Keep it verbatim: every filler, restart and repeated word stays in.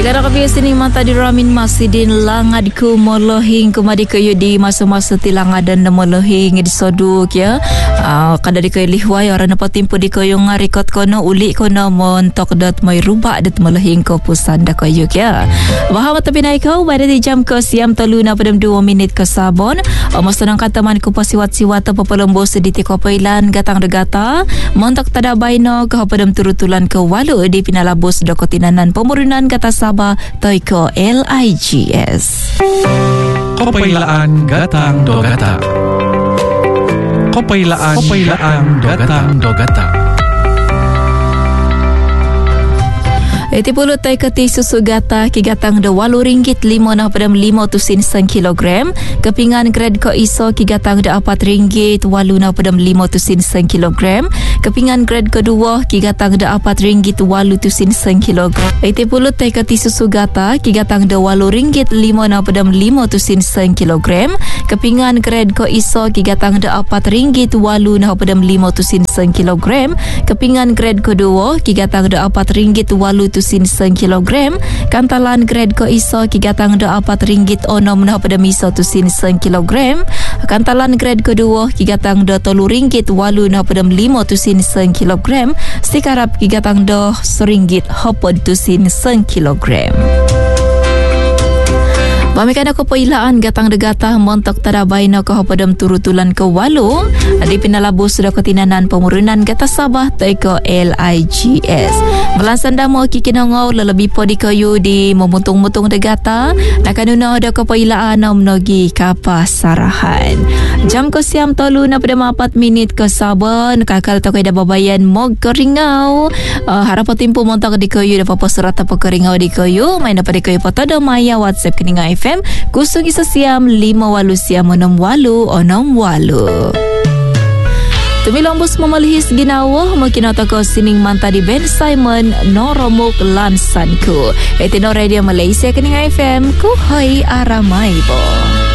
Negara kebiasa ni mata di ramin masjidin langad ku molohing kumadi kayu di masa-masa tilangad dan molohing di soduk ya. Uh, kada di kayu lihwai orang dapat timpu di kayu ngarikot kono ulik kono montok dat mai rubak dat molohing ko pusan da kayu ya. Bahama tapi naik kau pada di jam ke siam telu na pada dua minit ke sabon. Uh, masa nang kata man ku pasiwat-siwat pepelembo sediti kopailan gatang degata montok tada baino ke pada turutulan ke walu di pinalabus dokotinanan pemurunan kata Sabah Toiko L I G S. Kopailaan Gatang Dogata. Kopailaan Kopailaan Gatang Dogata. Iti puluh tay kati susu gata ki gatang da walu ringgit lima na padam lima tusin sang kilogram. Kepingan grade ko iso ki gatang da apat ringgit walu na padam lima tusin sang kilogram. Kepingan grade kedua ki gatang da apat ringgit walu tusin sang kilogram. Iti puluh tay kati susu gata ki gatang da walu ringgit lima na padam lima tusin sang kilogram. Kepingan grade ko iso ki gatang da apat ringgit walu na padam lima tusin sang kilogram. Kepingan grade kedua ki gatang da apat ringgit walu tusin sen kilogram. Kantalan grade ko iso ki gatang da apat ringgit onom na pada miso tusin sen kilogram. Kantalan grade kedua ki gatang da tolu ringgit walu na pada lima tusin sen kilogram. Sekarap ki gatang da seringgit hopod tusin sen kilogram. Pamikan ako pailaan gatang degata montok tarabay na kahapadam turutulan ke walu di pinalabus sudah ketinanan pemurunan gata Sabah Toiko L I G S. Melansan damo kikinangaw lalabi po di kayo di memutung-mutung degata nakanuna ada kapailaan na mnogi kapasarahan. Jam ko siam tolu na pada mapat minit ke Sabah nakakal to kay da babayan mog keringaw. Uh, harap timpo montok di kayo da papasurat pa keringaw di kayo may na pa di kayo patada maya WhatsApp kininga F M kusung isa siam lima walu siam enam walu onom walu. Tumilombos memalihis ginawa makinata ko sining manta di Ben Simon Noromuk Lansanku. Etino Radio Malaysia kining F M ku hoy aramay po.